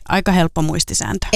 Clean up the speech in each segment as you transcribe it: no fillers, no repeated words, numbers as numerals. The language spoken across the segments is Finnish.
aika helppo muistisääntö.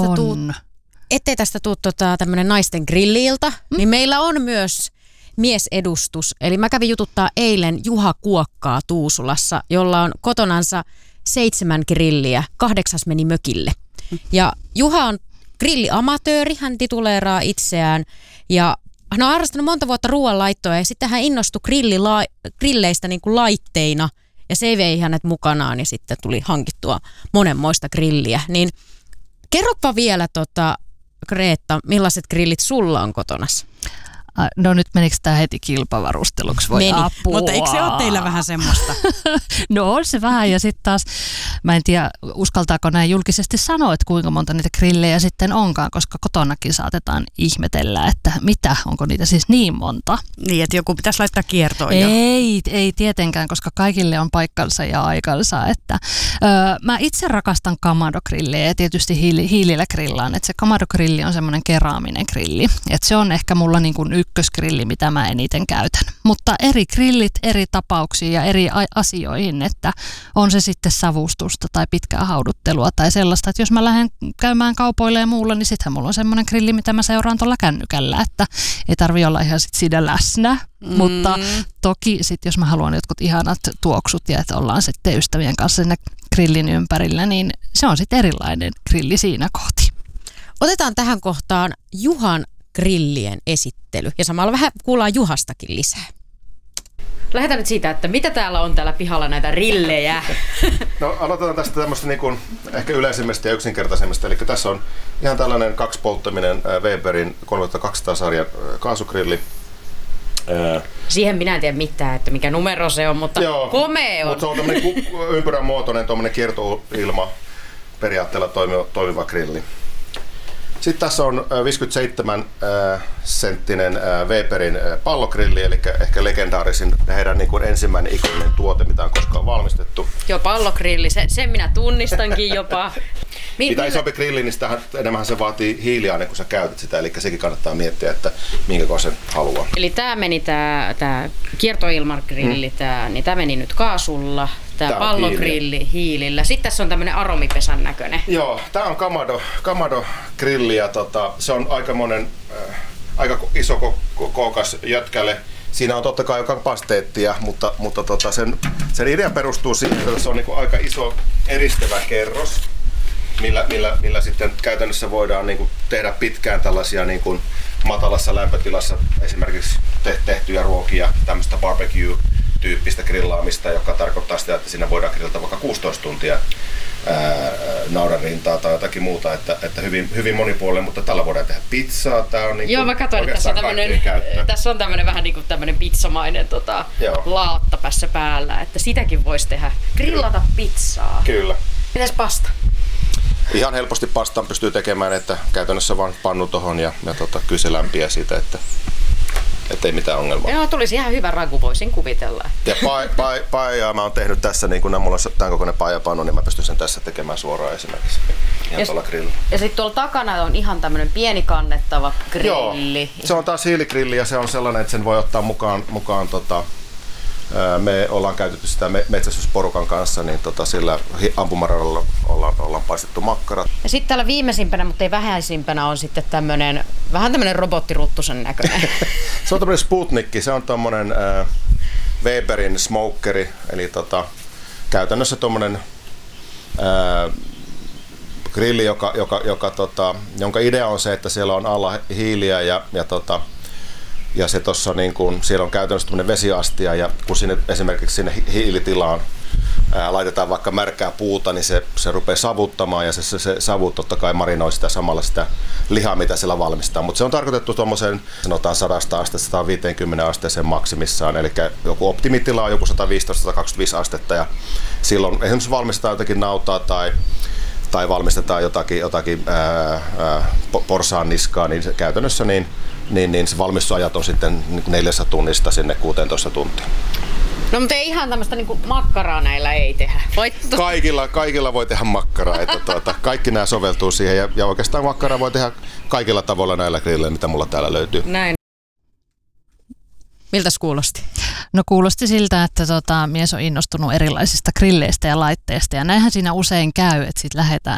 Ettei tästä tuu tämmöinen naisten grilli-ilta, niin meillä on myös miesedustus. Eli mä kävin jututtaa eilen Juha Kuokkaa Tuusulassa, jolla on kotonansa 7 grilliä, 8 meni mökille. Ja Juha on grilliamatööri, hän tituleeraa itseään ja hän on harrastanut monta vuotta ruoanlaittoa ja sitten hän innostui grilleistä niin kuin laitteina ja se vei hänet mukanaan ja sitten tuli hankittua monenmoista grilliä. Niin kerropa vielä Greta, millaiset grillit sulla on kotonassa? No nyt menikö tämä heti kilpavarusteluksi? Voi Meni, apua. Mutta eikö se ole teillä vähän semmoista? No on se vähän ja sitten taas, mä en tiedä uskaltaako näin julkisesti sanoa, että kuinka monta niitä grillejä sitten onkaan, koska kotonakin saatetaan ihmetellä, että onko niitä siis niin monta. Niin, että joku pitäisi laittaa kiertoon jo. Ei tietenkään, koska kaikille on paikkansa ja aikansa. Mä itse rakastan Kamado-grillejä ja tietysti hiilillä grillaan, että se Kamado-grilli on semmoinen keraaminen grilli, että se on ehkä mulla niin kuin ykkösgrilli, mitä mä eniten käytän. Mutta eri grillit eri tapauksiin ja eri asioihin, että on se sitten savustusta tai pitkää hauduttelua tai sellaista, että jos mä lähden käymään kaupoille ja muulla, niin sittenhän mulla on semmoinen grilli, mitä mä seuraan tuolla kännykällä, että ei tarvitse olla ihan sit siinä läsnä. Mutta toki sitten jos mä haluan jotkut ihanat tuoksut ja että ollaan sitten ystävien kanssa siinä grillin ympärillä, niin se on sitten erilainen grilli siinä kohti. Otetaan tähän kohtaan Juhan grillien esittely ja samalla vähän kuullaan Juhastakin lisää. Lähdetään nyt siitä, että mitä täällä on täällä pihalla näitä rillejä. No aloitetaan tästä tämmöistä niin kuin ehkä yleisemmästä ja yksinkertaisemmasta. Eli tässä on ihan tällainen kaksipolttaminen Weberin 3200-sarjan kaasugrilli. Siihen minä en tiedä mitään, että mikä numero se on, mutta komea on. Mutta se on tämmöinen ympyrän muotoinen kiertoilma periaatteella toimiva grilli. Sitten tässä on 57-senttinen Weberin pallogrilli, eli ehkä legendaarisin heidän niin kuin ensimmäinen ikoninen tuote, mitä on koskaan valmistettu. Joo, pallogrilli, sen minä tunnistankin jopa. Mitä isompi grilli, niin enemmän se vaatii hiiliä ennen kuin sä käytät sitä, eli sekin kannattaa miettiä, että minkä kosen haluaa. Eli tämä meni tämä kiertoilmagrilli, niin tämä meni nyt kaasulla. Tämä pallogrilli hiilillä. Sitten tässä on tämmöinen aromipesän näköinen. Joo, tämä on Kamado grilli ja se on aika iso kookas jötkälle. Siinä on totta kai kapasiteettia, mutta sen idea perustuu siihen, että se on niinku aika iso eristävä kerros, millä sitten käytännössä voidaan niinku tehdä pitkään tällaisia niinku matalassa lämpötilassa esimerkiksi tehtyjä ruokia, tämmöistä barbecue-tyyppistä grillaamista, joka tarkoittaa sitä, että siinä voidaan grillata vaikka 16 tuntia naudanrintaa tai jotakin muuta, että hyvin monipuolinen, mutta tällä voidaan tehdä pizzaa. Tää on niin. Joo, mä katsoin, että tässä on tämmöinen vähän niin kuin tämmöinen pizzamainen laatta päässä päällä, että sitäkin voisi tehdä. Grillata pizzaa. Kyllä. Mitäs pasta? Ihan helposti pastan pystyy tekemään, että käytännössä vaan pannu tohon ja kyllä se lämpiää siitä, ettei mitään ongelmaa. Joo, tulisi ihan hyvä ragu, voisin kuvitella. Ja paijaa mä oon tehnyt tässä, niin kun mulla on tämän kokoinen paijapannu, niin mä pystyn sen tässä tekemään suoraan esimerkiksi. Ihan tuolla grillillä. Ja sitten tuolla takana on ihan tämmönen pieni kannettava grilli. Joo, se on taas hiiligrilli ja se on sellainen, että sen voi ottaa mukaan me ollaan käytetty sitä metsästysporukan kanssa, niin sillä ampumaradalla ollaan paistettu makkarat. Ja sitten täällä viimeisimpänä, mutta ei vähäisimpänä, on sitten vähän tämmönen robottiruttusen näköinen. Se on tämmönen Sputnikki, se on tommonen Weberin smokeri, eli käytännössä tommonen grilli, jonka idea on se, että siellä on alla hiiliä ja se tossa niin kun siellä on käytännössä tämmöinen vesiastia ja kun esimerkiksi sinne hiilitilaan laitetaan vaikka märkää puuta, niin se rupeaa savuttamaan ja se savu totta kai marinoi sitä samalla sitä lihaa, mitä siellä valmistaa. Mutta se on tarkoitettu tuommoiseen, sanotaan 100 astetta 150 asteeseen maksimissaan, eli joku optimitila on joku 115-125 astetta ja silloin esimerkiksi valmistetaan jotakin nautaa tai valmistetaan jotakin porsaan niskaa, niin se käytännössä niin se valmistusajat on sitten 4 tunnista sinne 16 tuntia. No mutta ei ihan tämmöistä niinku makkaraa näillä ei tehdä. Kaikilla voi tehdä makkaraa, että kaikki nämä soveltuu siihen ja oikeastaan makkaraa voi tehdä kaikilla tavoilla näillä grilleillä, mitä mulla täällä löytyy. Näin. Miltäs kuulosti? No kuulosti siltä, että mies on innostunut erilaisista grilleistä ja laitteista ja näinhän siinä usein käy, että sitten lähdetään